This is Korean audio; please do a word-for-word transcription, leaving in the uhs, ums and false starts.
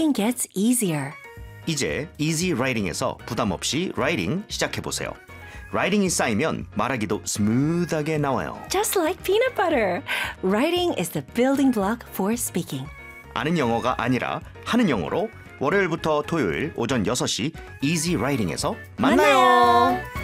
speaking gets easier. 이제 easy writing에서 부담 없이 writing 시작해보세요. writing이 쌓이면 말하기도 스무드하게 나와요. Just like peanut butter. Writing is the building block for speaking. 아는 영어가 아니라 하는 영어로 월요일부터 토요일 오전 여섯 시 easy writing에서 만나요. 만나요.